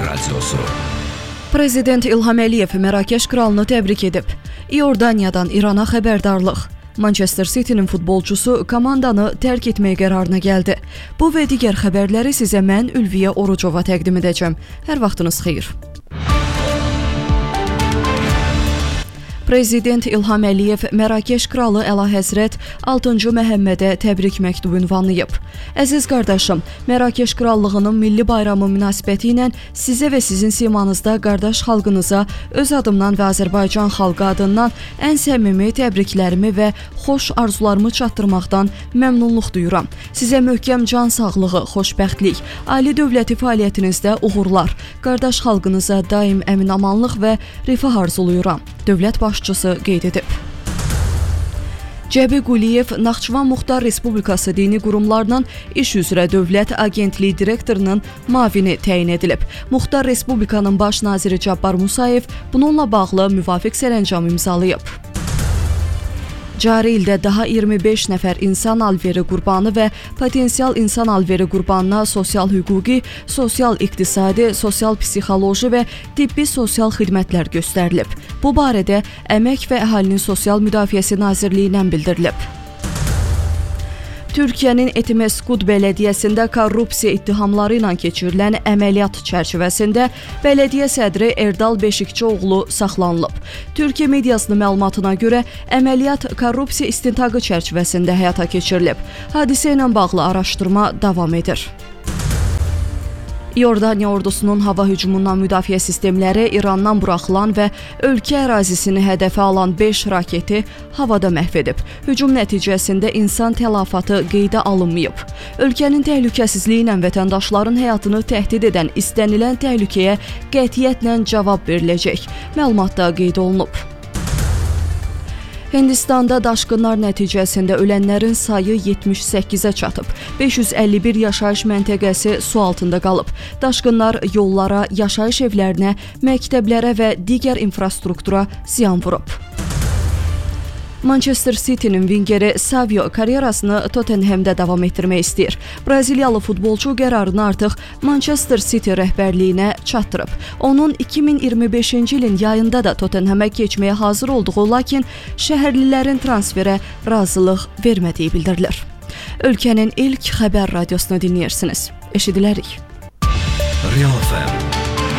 Radyosu. Prezident İlham Əliyev Mərakeş kralını təbrik edib. İordaniyadan İrana xəbərdarlıq. Manchester City'nin futbolcusu komandanı tərk etməyə qərarına gəldi. Bu və digər xəbərləri sizə mən Ülviyə Orucova təqdim edəcəm. Hər vaxtınız xeyir. Prezident İlham Əliyev Mərakeş kralı Əlahəzrət 6-cı Məhəmmədə təbrik məktubu ünvanlayıb. Əziz qardaşım, Mərakeş krallığının milli bayramı münasibəti ilə sizə və sizin simanızda qardaş xalqınıza öz adımdan və Azərbaycan xalqı adından ən səmimi təbriklərimi və xoş arzularımı çatdırmaqdan məmnunluq duyuram. Sizə möhkəm can sağlığı, xoşbəxtlik, ali dövləti fəaliyyətinizdə uğurlar, qardaş xalqınıza daim əmin-amanlıq və rifah arzuluyuram. Dövlət başçısı qeyd edib. Cəbi Quliyev Naxçıvan Muxtar Respublikası dini qurumlarının iş üzrə Dövlət Agentliyi direktorunun müavini təyin edilib. Muxtar Respublikanın baş naziri Cabbar Musayev bununla bağlı müvafiq sərəncam imzalayıb. Cari ildə daha 25 nəfər insan alveri qurbanı və potensial insan alveri qurbanına sosial-hüquqi, sosial-iqtisadi, sosial-psixoloji və tibbi sosial xidmətlər göstərilib. Bu barədə Əmək və Əhalinin Sosial Müdafiəsi Nazirliyindən bildirilib. Türkiyənin Etimesgut bələdiyyəsində korrupsiya ittihamları ilə keçirilən əməliyyat çərçivəsində bələdiyyə sədri Erdal Beşikçioğlu saxlanılıb. Türkiyə mediasının məlumatına görə əməliyyat korrupsiya istintaqı çərçivəsində həyata keçirilib. Hadisə ilə bağlı araşdırma davam edir. İordaniya ordusunun hava hücumundan müdafiə sistemləri İrandan buraxılan və ölkə ərazisini hədəfə alan 5 raketi havada məhv edib. Hücum nəticəsində insan təlafatı qeydə alınmayıb. Ölkənin təhlükəsizliyi ilə vətəndaşların həyatını təhdid edən istənilən təhlükəyə qətiyyətlə cavab veriləcək. Məlumatda qeyd olunub. Hindistanda daşqınlar nəticəsində ölənlərin sayı 78-ə çatıb. 551 yaşayış məntəqəsi su altında qalıb. Daşqınlar yollara, yaşayış evlərinə, məktəblərə və digər infrastruktura ziyan vurub. Manchester City'nin vingeri Savio karyerasını Tottenham'da davam etdirmək istəyir. Braziliyalı futbolçu qərarını artıq Manchester City rəhbərliyinə çatdırıb. Onun 2025-ci ilin yayında da Tottenham'a keçməyə hazır olduğu, lakin şəhərlilərin transferə razılıq vermədiyi bildirilir. Ölkənin ilk xəbər radiosunu dinləyirsiniz. Eşidilərik. Real FM